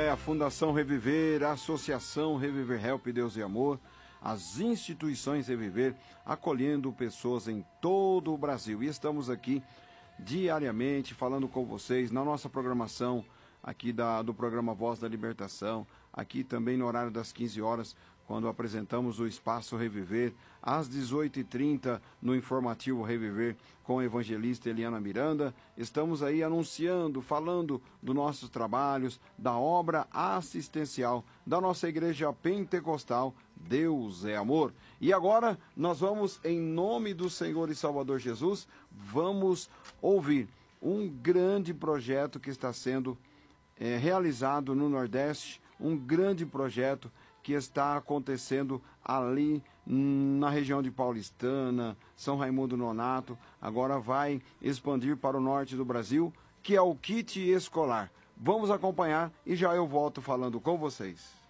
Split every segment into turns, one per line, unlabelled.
a Fundação Reviver, a Associação Reviver Help Deus e Amor, as instituições Reviver, acolhendo pessoas em todo o Brasil. E estamos aqui diariamente falando com vocês na nossa programação aqui do programa Voz da Libertação, aqui também no horário das 15 horas, quando apresentamos o Espaço Reviver, às 18h30 no Informativo Reviver com a evangelista Eliana Miranda. Estamos aí anunciando, falando dos nossos trabalhos, da obra assistencial da nossa Igreja Pentecostal, Deus é Amor. E agora nós vamos, em nome do Senhor e Salvador Jesus, vamos ouvir um grande projeto que está sendo realizado no Nordeste, um grande projeto que está acontecendo ali na região de Paulistana, São Raimundo Nonato, agora vai expandir para o norte do Brasil, que é o kit escolar. Vamos acompanhar e já eu volto falando com vocês.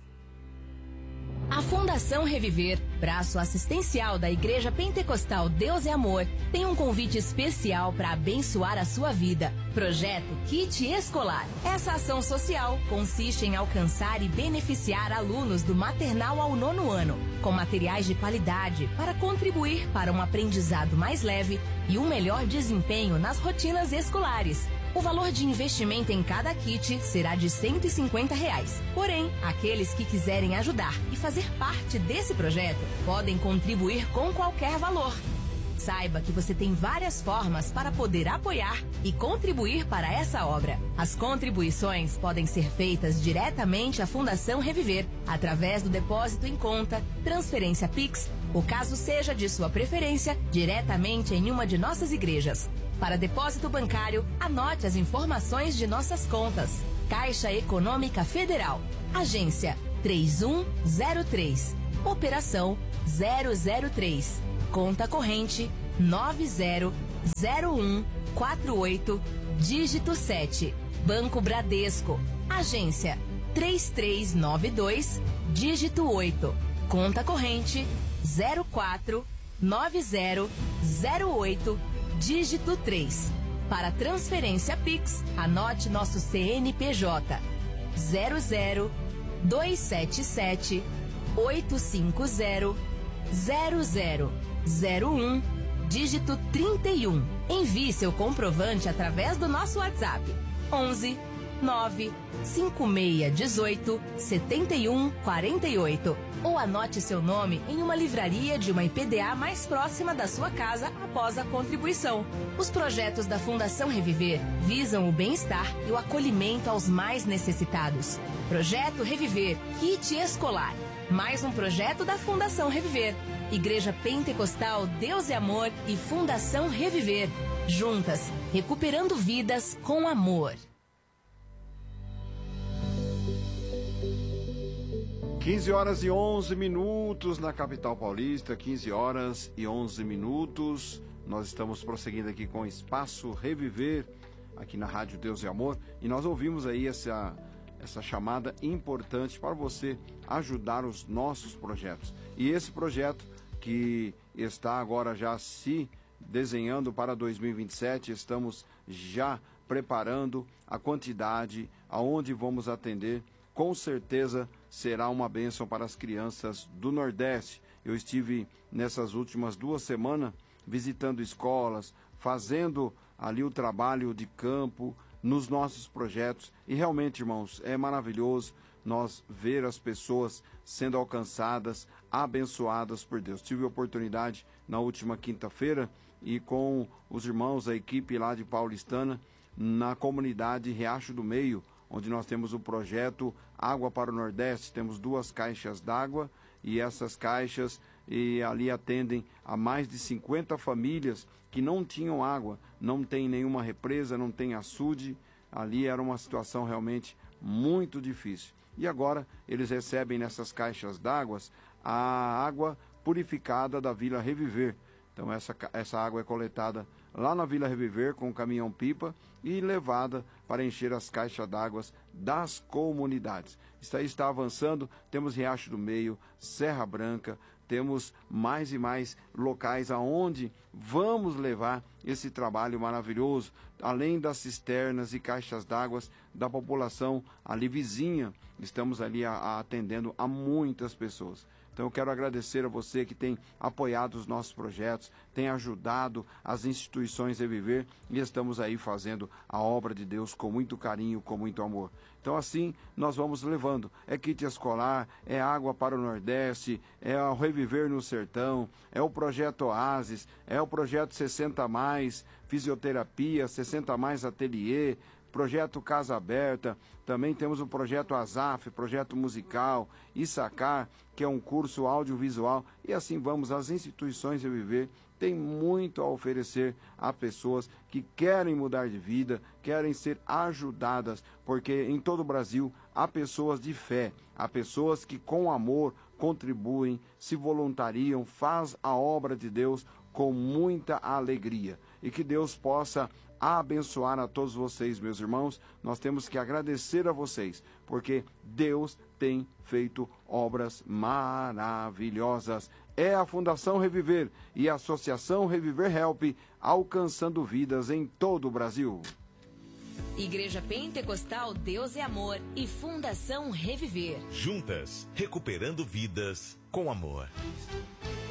A Fundação Reviver, braço assistencial da Igreja Pentecostal Deus é Amor, tem um convite especial para abençoar a sua vida. Projeto Kit Escolar. Essa ação social consiste em alcançar e beneficiar alunos do maternal ao 9º ano, com materiais de qualidade para contribuir para um aprendizado mais leve e um melhor desempenho nas rotinas escolares. O valor de investimento em cada kit será de R$ 150. Porém, aqueles que quiserem ajudar e fazer parte desse projeto podem contribuir com qualquer valor. Saiba que você tem várias formas para poder apoiar e contribuir para essa obra. As contribuições podem ser feitas diretamente à Fundação Reviver, através do depósito em conta, transferência Pix, ou caso seja de sua preferência, diretamente em uma de nossas igrejas. Para depósito bancário, anote as informações de nossas contas. Caixa Econômica Federal, Agência 3103, Operação 003, Conta corrente 900148, dígito 7, Banco Bradesco, Agência 3392, dígito 8, Conta corrente 049008, dígito 3. Para transferência Pix, anote nosso CNPJ 00277 850 0001, dígito 31. Envie seu comprovante através do nosso WhatsApp 11 9 5618 7148, ou anote seu nome em uma livraria de uma IPDA mais próxima da sua casa após a contribuição. Os projetos da Fundação Reviver visam o bem-estar e o acolhimento aos mais necessitados. Projeto Reviver, Kit Escolar. Mais um projeto da Fundação Reviver. Igreja Pentecostal Deus é Amor e Fundação Reviver. Juntas, recuperando vidas com amor.
15 horas e 11 minutos na capital paulista, 15 horas e 11 minutos. Nós estamos prosseguindo aqui com o Espaço Reviver, aqui na Rádio Deus e Amor. E nós ouvimos aí essa chamada importante para você ajudar os nossos projetos. E esse projeto que está agora já se desenhando para 2027, estamos já preparando a quantidade aonde vamos atender. Com certeza será uma bênção para as crianças do Nordeste. Eu estive nessas últimas 2 semanas visitando escolas, fazendo ali o trabalho de campo nos nossos projetos. E realmente, irmãos, é maravilhoso nós ver as pessoas sendo alcançadas, abençoadas por Deus. Tive a oportunidade na última quinta-feira e com os irmãos, a equipe lá de Paulistana, na comunidade Riacho do Meio, onde nós temos o projeto Água para o Nordeste. Temos 2 caixas d'água e essas caixas ali atendem a mais de 50 famílias que não tinham água, não tem nenhuma represa, não tem açude. Ali era uma situação realmente muito difícil. E agora eles recebem nessas caixas d'água a água purificada da Vila Reviver. Então essa água é coletada lá na Vila Reviver com o caminhão-pipa e levada para encher as caixas d'água das comunidades. Isso aí está avançando, temos Riacho do Meio, Serra Branca, temos mais e mais locais aonde vamos levar esse trabalho maravilhoso, além das cisternas e caixas d'água da população ali vizinha. Estamos ali atendendo a muitas pessoas. Então eu quero agradecer a você que tem apoiado os nossos projetos, tem ajudado as instituições a viver, e estamos aí fazendo a obra de Deus com muito carinho, com muito amor. Então assim nós vamos levando, é kit escolar, é água para o Nordeste, é o Reviver no Sertão, é o projeto Oasis, é o projeto 60+, fisioterapia, 60+ ateliê, projeto Casa Aberta, também temos o projeto ASAF, projeto musical, Issacar, que é um curso audiovisual, e assim vamos. As instituições de viver têm muito a oferecer a pessoas que querem mudar de vida, querem ser ajudadas, porque em todo o Brasil há pessoas de fé, há pessoas que com amor contribuem, se voluntariam, faz a obra de Deus com muita alegria, e que Deus possa abençoar a todos vocês, meus irmãos. Nós temos que agradecer a vocês, porque Deus tem feito obras maravilhosas. É a Fundação Reviver e a Associação Reviver Help alcançando vidas em todo o Brasil.
Igreja Pentecostal Deus é Amor e Fundação Reviver.
Juntas, recuperando vidas com amor.